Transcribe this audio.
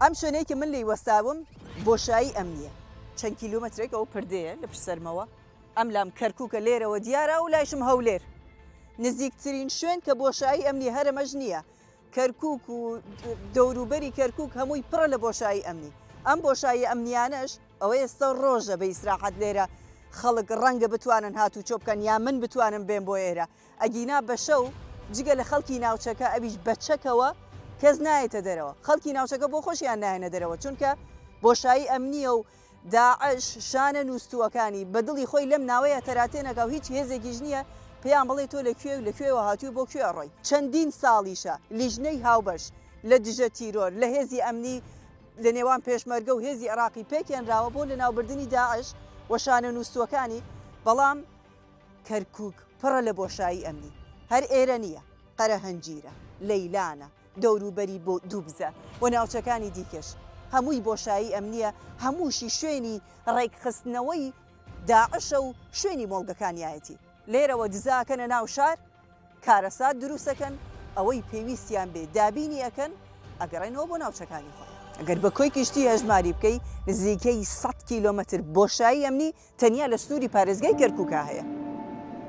ئەم شوێنەی کە من لی وەستاوم بۆشایی ئەمنیە چەند کیلومترێک ئەو پردەیە لە پشسەرمەوە ئەم لام کەرکووکە لێرەوە دیارە و لایشم هەولێر نزیکترین شوێن کە بۆشایی ئەمنی هەرەمەش نییە کەرکووک و دەوروبەری کەرکووک هەمووی پڕە لە بۆشایی ئەمنی ئەم بۆشایی ئەمنیانەش ئەوە ئێستا ڕۆژە بە ئیسراحەت لێرە خەڵک ڕەنگە بتوانن هاتوو چۆ بکەن یا من بتوانم بێن بۆ ئێرە ئەگینا بە شەو جگە لە خەڵکی ناوچەکە ئەویش بەچەکەوە کەس نایێتە دەرەوە خەڵکی ناوچەکە بۆ خۆشیان نایەنە دەرەوە چونکە بۆشایی ئەمنیە و داعش شانە نووسوەکانی بەدڵی خۆی لەم ناوەیە تەراتێنەکە و هیچ هێزێکیش نییە پێیان بڵێ تۆ لەکوێوە هاتووی بۆ کوێ ڕۆی چەندین ساڵیشە لیژنەی هاوبەش لە دژە تیرۆر لە هێزی ئەمنی لە نێوان پێشمەرگە و هێزی عراقی پێکێنراوە بۆ لە ناوبردننی داعش وە شانە نووسوەکانی بەڵام کەرکووک پڕە لە بۆشایی ئەمنی هەر ئێرە نییە قەرە هەنجیرە لەیلانە دەوروبەری بۆ دووبزە و ناوچەکانی دیکەش هەمووی بۆشایی ئەمنیە هەمووشی شوێنی ڕێکخستنەوەی داعشە و شوێنی مۆڵگەکانیایەتی لێرەوە دزاکەنە ناو شار کارەسات دروستەکەن ئەوەی پێویستیان بێ دابینی ئەەکەن ئەگەڕێنەوە بۆ ناوچەکانی خۆیان ئەگەر بە کۆی کشتی هەژماری بکەی نزیکەی 100 کیلۆمەتر بۆشایی ئەمنی تەنیا لە سنووری پارێزگای کەرکووکە هەیە